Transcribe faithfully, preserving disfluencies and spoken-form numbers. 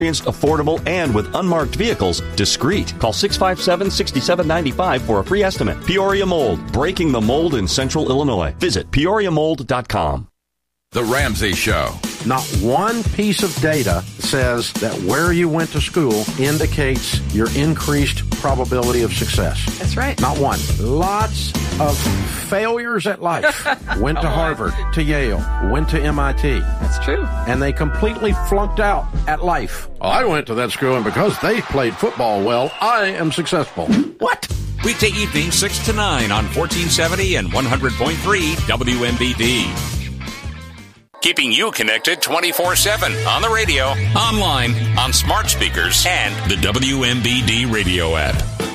affordable, and with unmarked vehicles, discreet. Call six five seven, six seven nine five for a free estimate. Peoria Mold, breaking the mold in Central Illinois. Visit peoria mold dot com. The Ramsey Show. Not one piece of data says that where you went to school indicates your increased probability of success. That's right. Not one. Lots of failures at life. Went to Harvard, to Yale, went to M I T. That's true. And they completely flunked out at life. I went to that school, and because they played football well, I am successful. What? Weekday evening, six to nine on fourteen seventy and one hundred point three W M B D. Keeping you connected twenty-four seven on the radio, online, on smart speakers, and the W M B D radio app.